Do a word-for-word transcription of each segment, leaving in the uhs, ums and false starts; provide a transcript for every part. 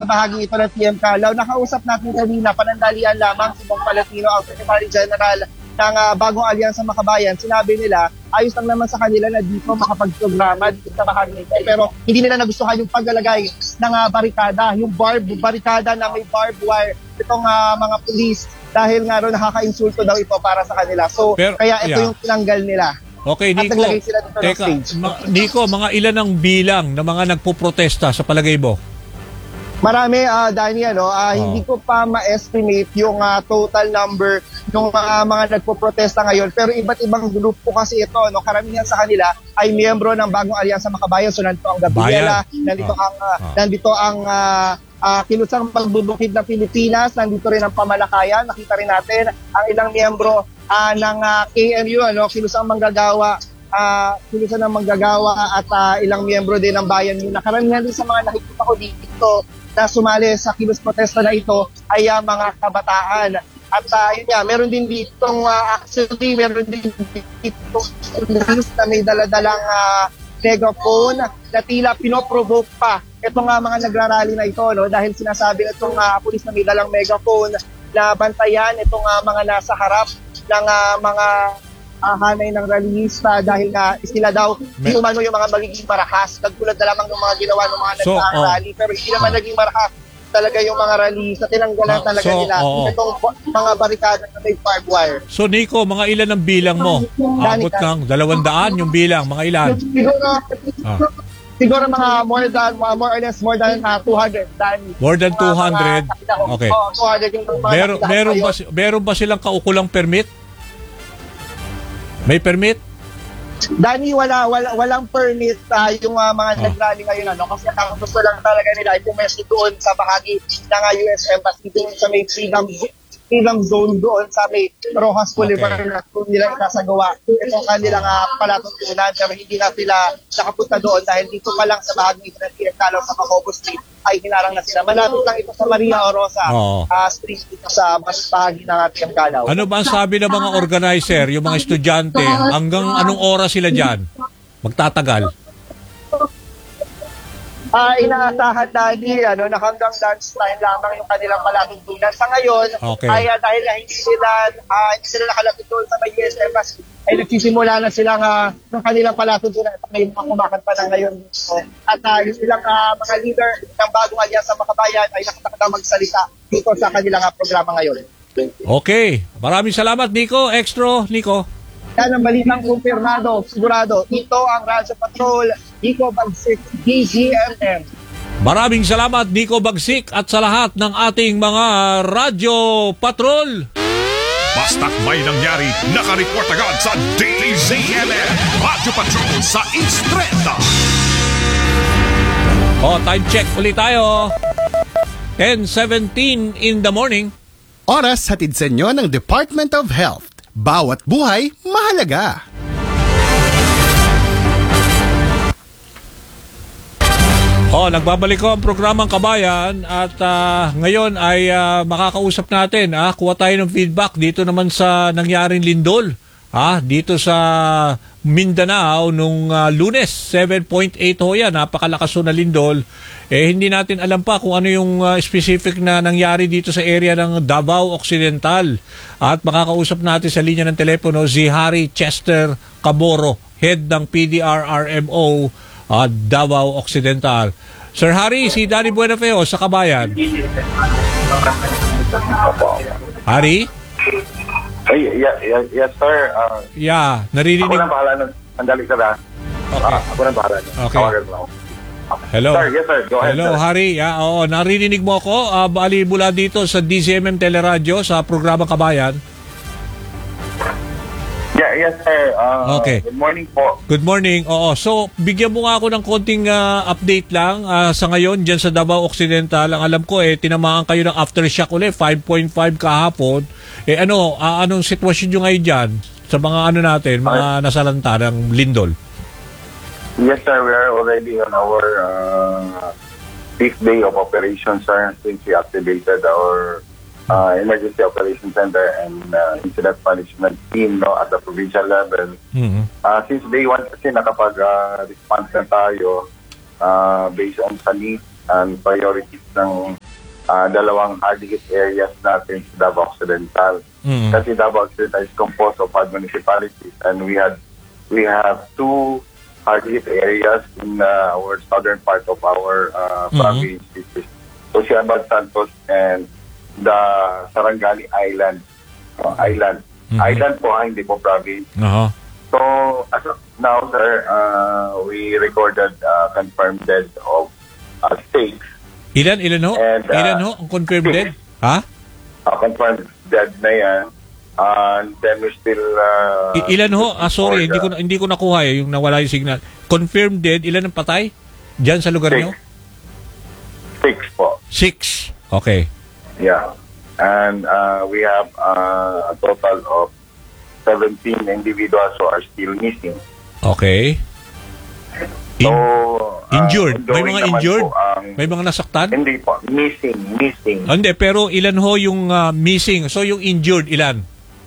bahaging ito ng T M Calaw. Nakausap natin kanina, panandalian lamang si Bong Palatino, ang Secretary General ng uh, Bagong Alyansa Makabayan. Sinabi nila, ayos lang naman sa kanila na dito makapag-programa dito sa bahaging ito. Pero hindi nila nagustuhan yung paglalagay ng uh, barikada, yung barb, barikada na may barbed wire, itong uh, mga pulis, dahil nga rin nakaka-insulto daw ito para sa kanila. So, Pero, kaya ito yeah. yung tinanggal nila. Okay, Nico, teka, ma- Nico, mga ilan ang bilang ng mga nagpuprotesta sa palagay mo? Marami, uh, Danny, ano, uh, oh. hindi ko pa ma-estimate yung uh, total number ng uh, mga nagpo-protesta ngayon. Pero iba't ibang grupo kasi ito, no, karamihan sa kanila ay miyembro ng Bagong Alyansa Makabayan. So nandito ang Gabriela, nandito oh. ang uh, oh. nandito ang uh, uh, Kilusang Pagbubukid ng Pilipinas, nandito rin ang Pamalakayan. Nakita rin natin ang ilang miyembro uh, ng uh, K M U, ano, Kilusang Manggagawa, uh, Kilusan ng Manggagawa at uh, ilang miyembro din ng Bayan Yun. Nakaramihan din sa mga nakikita ko dito na sumali sa kilos protesta na ito ay uh, mga kabataan. At uh, yun nga, meron din ditong uh, actually, meron din ditong na may daladalang uh, megaphone na tila pinoprovoke pa itong uh, mga nagrarally na ito, no? Dahil sinasabi itong uh, pulis na may dalang megaphone na bantayan itong uh, mga nasa harap ng uh, mga uh, hanay ng rallyista dahil nga sila daw di umano yung mga magiging marahas. Nagtulad na lamang ng mga ginawa ng mga so, nagsaang oh. rally pero hindi naman naging marahas talaga yung mga rallyista. Tinanggalan talaga so, nila oh. itong mga barikada na may barbed wire. So Nico, mga ilan ang bilang mo? Abot ng dalawang daan yung bilang, mga ilan? Siguro, ah. siguro mga more than, more or less more than uh, two hundred. Dan, more than two hundred? Uh, okay. Oh, two hundred yung mga meron, meron, ba, meron ba silang kaukulang permit? May permit? Dani, wala, wala walang permit uh, yung uh, mga oh. nag-rally ngayon, ano, kasi ang gusto lang talaga nila ay pumesto doon sa bahagi ng uh, U S Embassy doon sa may freedom, freedom zone doon sa may Rojas Boulevard okay. na doon nila inasagawa itong kanilang uh, palatuntunan pero hindi na sila nakapunta doon dahil dito pa lang sa bahagi ng T M Calaw sa Pacobo Street ay hinarang na sila. Malapit lang ito sa Maria Orosa oh. uh, Street dito sa mas bahagi ng T M Calaw. Ano ba ang sabi ng mga organizer, yung mga estudyante, hanggang anong oras sila dyan magtatagal? Uh, inaasahan na ni ano, na hanggang lunchtime lamang yung kanilang palatuntunan. Sa ngayon, okay. ay uh, dahil na hindi sila, uh, hindi sila nakalapit doon sa may U S Embassy, ay nagsisimula na silang uh, ng kanilang palatuntunan at may mga kumakanta na ngayon. So, at uh, yung ilang uh, mga leader ng Bagong Alyansa Makabayan ay nakatakda magsalita dito sa kanilang uh, programa ngayon. Okay. Maraming salamat, Nico. Extra, Nico. Yan ang balitang kumpirmado, sigurado. Ito ang Radyo Patrol, Nico Bagsik, D Z M M. Maraming salamat, Nico Bagsik, at sa lahat ng ating mga Radyo Patrol. Basta't may nangyari, nakareport agad sa D Z M M. Radyo Patrol sa East Trenda. O, time check ulit tayo. ten seventeen in the morning. Oras hatid sa inyo ng Department of Health. Bawat buhay, mahalaga. Oh, nagbabalik ko ang programang Kabayan at uh, ngayon ay uh, makakausap natin. Ah, kuha tayo ng feedback dito naman sa nangyaring lindol. Ah, dito sa Mindanao nung uh, Lunes, seven point eight ho yan, napakalakas ho na lindol. Eh, hindi natin alam pa kung ano yung uh, specific na nangyari dito sa area ng Davao Occidental. At makakausap natin sa linya ng telepono si Harry Chester Caboro, head ng P D R R M O uh, Davao Occidental. Sir Harry, si Danny Buenafeo sa Kabayan. Harry? Ay, yeah, yeah, yes, sir. Uh, yeah, naririnig. Ako lang bahala nun. Andali ka na. Okay. Uh, ako lang bahala nun. Okay. Tawagan mo. Hello. Sir, yes, sir. Go ahead, Hello, sir. Harry. Yeah, oo, naririnig mo ako. Uh, bali mula dito sa D Z M M Teleradyo sa programang Kabayan. Yeah, yes, sir. Uh, okay. Good morning po. Good morning. Oo. So, bigyan mo nga ako ng konting uh, update lang uh, sa ngayon dyan sa Davao Occidental. Ang alam ko, eh, tinamaan kayo ng aftershock ulit, five point five kahapon. Eh, ano, uh, anong sitwasyon nyo ngayon dyan sa mga ano natin, mga okay. nasalanta ng lindol? Yes, sir. We are already on our uh, fifth day of operation, sir, since we activated our uh, Emergency Operations Center and uh, Incident Management Team, no, at the provincial level. Mm-hmm. Uh, since day one kasi nakapag-response uh, na tayo uh, based on sa needs and priorities ng uh, dalawang hard-hit areas natin sa Davao Occidental. Mm. Kasi Davao Occidental is composed of five municipalities, and we had we have two hard-hit areas in uh, our southern part of our uh, Mhm. province, which is Osiabad Santos and the Sarangani Island. Uh, island. Mhm. Island po, ah, hindi po province. Aha. So, as of now, sir, uh, we recorded uh, confirmed dead of uh, six. Ilan, ilan ho? And, uh, Ilan ho ang confirmed dead? Ha? Uh, confirmed dead na yan. And then we still... Uh, I- ilan ho? Ah, sorry, for hindi ko the- na- hindi ko nakuha eh, yung nawala yung signal. Confirmed dead, ilan ang patay? Diyan sa lugar Six. niyo? Six po. Six. Okay. Yeah. And uh, we have uh, a total of seventeen individuals who are still missing. Okay. In- So, uh, injured? May ongoing mga naman injured? po ang- May mga nasaktan? Hindi po. Missing. Missing. Ah, hindi, pero ilan ho yung ah, missing? So yung injured, ilan?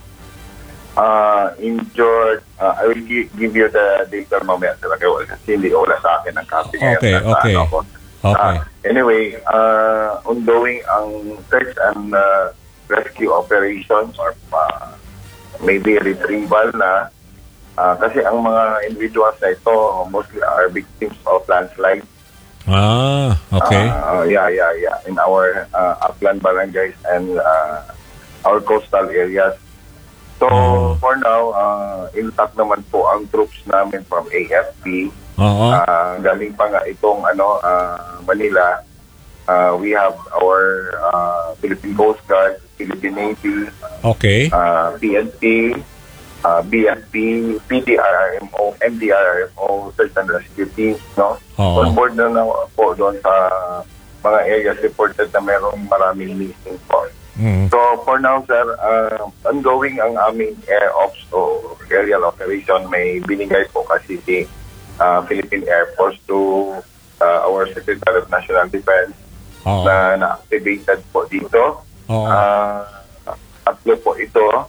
Uh, injured. Uh, I will gi- give you the data mamaya talaga kasi hindi wala sa akin ang copy ngayon. Okay, Nasa okay. ano ko. Okay. Uh, anyway, uh, ongoing ang search and uh, rescue operations or uh, maybe retrieval na uh, kasi ang mga individuals na ito mostly are victims of landslide. Ah, okay. Uh, yeah, yeah, yeah. In our uh, upland barangays and uh, our coastal areas. So, Oh. for now, uh, intact naman po ang troops namin from A F P. Oo. Uh, galing pa nga itong ano, uh, Manila. Uh, we have our uh, Philippine Coast Guard, Philippine Navy, Okay. uh, P N P, uh, B F P, P D R R M O, M D R R M O, Search and Rescue Teams, no? Oo. On board na na po doon sa mga areas reported na merong maraming missing po. Mm. So for now, sir, uh, ongoing ang aming air ops o aerial operation. May binigay po kasi si uh, Philippine Air Force to uh, our Secretary of National Defense Oo. na na-activated po dito. Oo. Uh, tatlo po ito.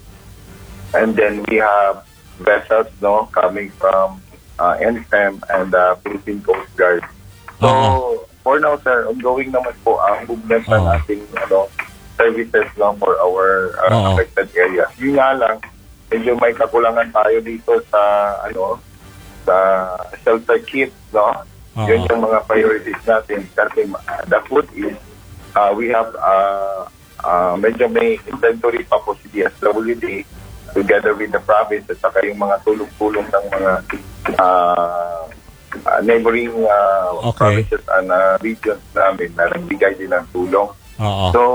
And then we have vessels no coming from uh, N F E M and the Philippine Coast Guard. So Oo. for now, sir, ongoing naman po ang movement ng Oo. ating ano, services lang for our uh, Oo. affected areas. Yun nga lang, medyo may kakulangan tayo dito sa ano sa shelter kits, no? Oo. Yun yung mga priorities natin kasi uh, the food is uh, we have uh, uh, medyo may inventory pa po si D S W D together with the province at saka yung mga tulong-tulong ng mga uh, uh, neighboring uh, Okay. provinces and uh, regions namin na nagbigay din ng tulong. Oo. So,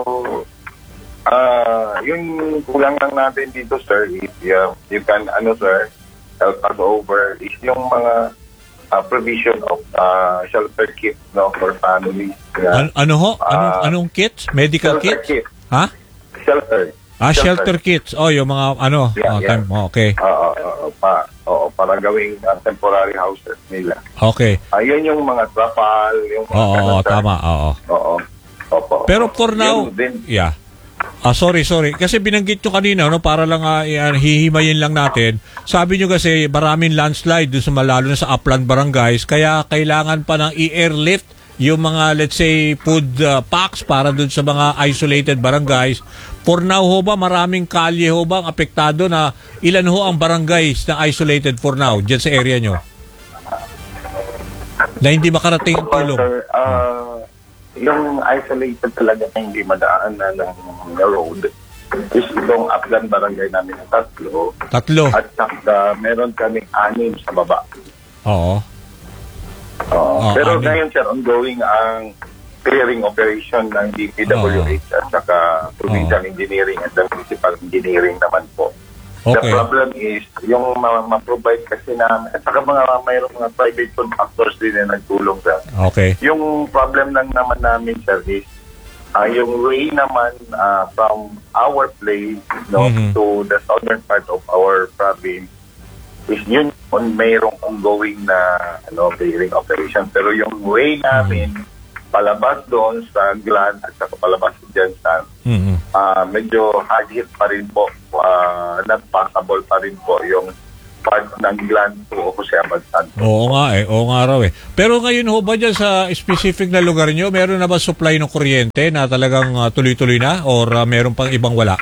uh, yung kulang lang natin dito, sir, is uh, you can, ano, sir, help us over, is yung mga uh, provision of uh, shelter kits, no, for families. Yeah. An- ano ho? Anong, Ah, anong kits? Medical shelter kits? kit. Ha? Shelter. Ah, shelter kits. Oh, yung mga ano. Yeah, oh, yeah. time mo. Okay. Oo, oo, pa, oo, para gawing uh, temporary houses nila. Okay. Ayun yung mga trapal, yung mga Oo, ganun, oo, sir. tama. Oo. Oo. Opo. Pero for now, Yun din. yeah. Ah, sorry, sorry. Kasi binanggit nyo kanina, no, para lang uh, hihimayin lang natin. Sabi nyo kasi maraming landslide doon sa malalo na sa upland barangays, kaya kailangan pa ng i-airlift yung mga, let's say, food uh, packs para doon sa mga isolated barangays. For now ho ba, maraming kalye ho ba ang apektado na ilan ho ang barangays na isolated for now dyan sa area nyo? Na hindi makarating ang tulong. Sir, uh, yung isolated talaga na hindi madaan na ng na road is itong upland barangay namin na tatlo Tatlo. at saka meron kaming anim sa baba. Oo. Oo. Oh, Pero anim. ngayon, sir, ongoing ang clearing operation ng D P W H at saka provincial engineering at the municipal engineering naman po. The Okay. problem is, yung ma- ma-provide kasi namin, at saka mga mayroong mga private contractors din na nagtulong, sir. Okay. Yung problem lang naman namin, sir, is uh, yung way naman uh, from our place no, Mhm. to the southern part of our province is yun on mayroong ongoing na ano, clearing operation. Pero yung way namin palabas doon sa Glan at saka palabas dyan sa Mhm. uh, medyo hard hit pa rin po, uh, not passable pa rin po yung part ng gland to Jose Abad Santos. Oo nga eh, oo nga raw eh. Pero ngayon ho ba dyan sa specific na lugar nyo, meron na ba supply ng kuryente na talagang uh, tuloy-tuloy na or uh, meron pang ibang wala?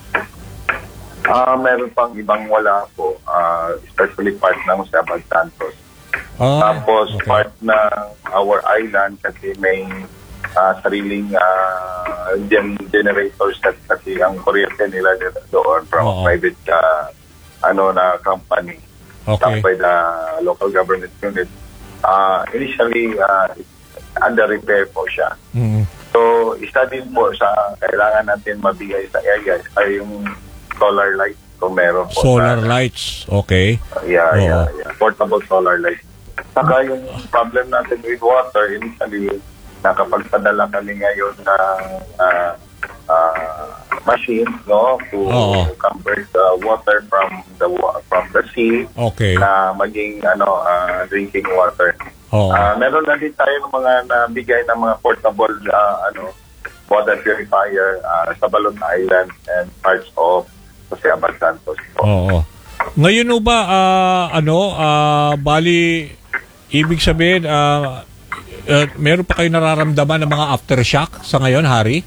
Ah, uh, meron pang ibang wala po, uh, especially part ng Jose Abad Santos. Ah, Tapos okay. part ng our island kasi may uh, sariling uh, gen- generators at kasi ang kuryente nila doon from Oo. private uh, ano na company. Okay. By the local government unit. Uh, initially, uh, under repair po siya. Mm. So, isa din po sa kailangan natin mabigay sa area ay yung solar light kung meron po. Solar na, lights, okay. Yeah, Oo. yeah, yeah. Portable solar light. Saka yung problem natin with water, initially, nakapagpadala kami ngayon ng uh, uh, machines, no, to Oo. convert the water from the wa- from the sea Okay. na maging ano uh, drinking water. Oo. Ah, meron na din tayo ng mga nabigay ng mga portable uh, ano water purifier uh, sa Balon Island and parts of Jose Abad Santos. Oo. Ngayon ho ba, ah, ano, ah, bali, ibig sabihin, ah, uh, meron pa kayo nararamdaman ng mga aftershock sa ngayon, Hari?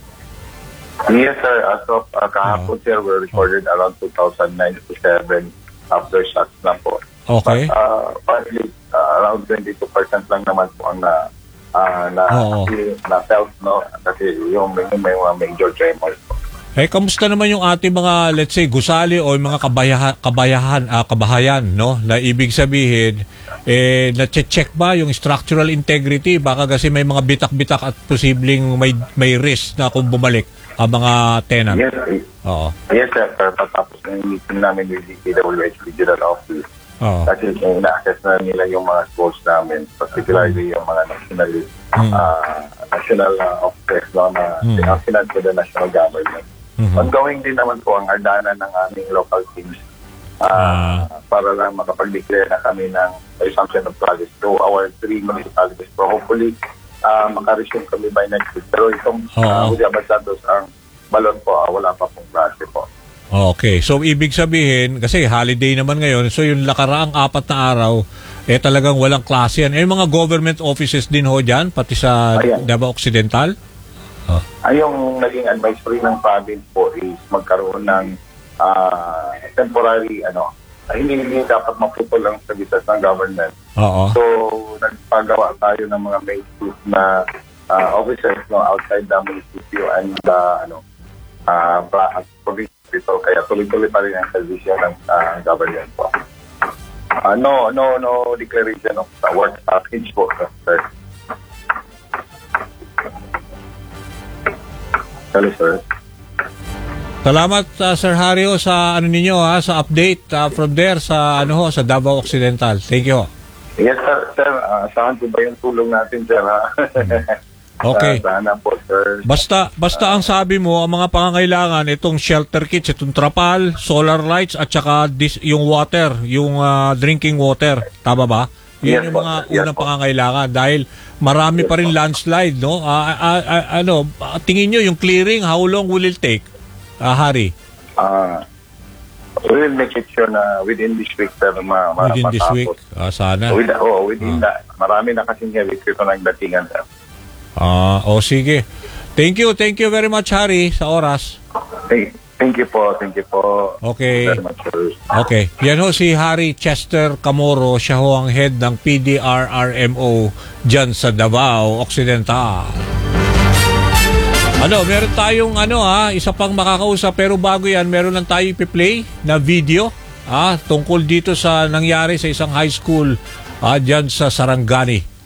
Yes, sir. As of uh, kahapon, sir, we recorded around two thousand ninety-seven aftershocks na po. Okay. But, uh, partly, uh, around twenty-two percent lang naman po ang na, uh, na, Oo. na felt, no? Kasi yung may, may mga major tremors po. Eh, kamusta naman yung ating mga, let's say, gusali o yung mga kabayahan, kabayahan, ah, kabahayan, no? Na ibig sabihin, eh, na-check ba yung structural integrity? Baka kasi may mga bitak-bitak at posibleng may, may risk na kung bumalik ang mga tenant. Yes, sir. Oo. Yes, sir. Pero patapos na yung meeting namin with the D W H Regional Office, Oo. kasi uh, na-access na nila yung mga schools namin, particularly yung mga national Mm. uh, national uh, office no, na Mm. mm. to the national government. Mhm. Ongoing din naman po ang ardana ng aming local teams uh, Ah. para lang makapag-declare na kami ng resumption of projects to our three municipalities. So hopefully, uh, makaresume kami by next week. Pero itong uh, Oo. Jose Abad Santos, ang Balon po, uh, wala pa pong project po. Okay. So, ibig sabihin, kasi holiday naman ngayon, so yung nakaraang apat na araw, eh talagang walang klase yan. Eh, mga government offices din ho dyan, pati sa Ayan. Davao Occidental? Ay, yung naging advisory ng province po is magkaroon ng uh, temporary, ano, ay, hindi, hindi dapat maputol ang services ng government. Oo. So, nagpagawa tayo ng mga basic na uh, officers no, outside the municipio and uh, ano, uh, pra- provincial. Kaya tuloy-tuloy pa rin ang servisyo ng uh, government po. Uh, no, no, no declaration of uh, work package po, sir. Hello, sir. Salamat uh, Sir Hario sa ano ninyo ha, sa update uh, from there sa ano ho, sa Davao Occidental. Thank you. Yes, sir. Sir, uh, saan po ba yung tulong natin, sir? Ha? Okay. Uh, sana po, sir. Basta basta ang sabi mo, ang mga pangangailangan, itong shelter kits, itong trapal, solar lights, at saka dis, yung water, yung uh, drinking water. Tama ba? Yun Yes, yung po, mga sir. Yes, unang po. pangangailangan dahil marami pa rin landslide, no? Ah, ah, ah, ano, tingin nyo yung clearing, how long will it take? Ah, Hari? Uh, we'll make it sure na within this week, sir, ma- ma- Within this matapos. week? Ah, sana. With, oh, within Ah. that. Marami na kasing heavy ito ng datingan, sir. Ah, o sige. Thank you, thank you very much, Hari, sa oras. Thank, thank you po, thank you po. Okay. Very much, sir. Okay. Yan ho si Harry Chester Camoro. Siya ho ang head ng P D R R M O dyan sa Davao Occidental. Ano, meron tayong ano ha, isa pang makakausap pero bago yan, meron lang tayo ipi-play na video ah, tungkol dito sa nangyari sa isang high school ah, dyan sa Sarangani.